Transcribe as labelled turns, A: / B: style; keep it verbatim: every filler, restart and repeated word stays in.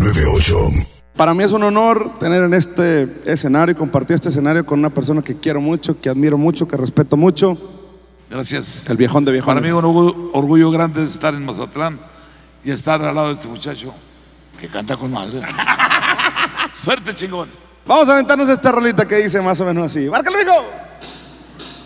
A: noventa y ocho.
B: Para mí es un honor tener en este escenario y compartir este escenario con una persona que quiero mucho, que admiro mucho, que respeto mucho.
C: Gracias.
B: El viejón de viejones.
C: Para mí un orgullo, orgullo grande estar en Mazatlán y estar al lado de este muchacho que canta con madre. Suerte, chingón.
B: Vamos a aventarnos esta rolita que dice más o menos así. ¡Márcalo, hijo!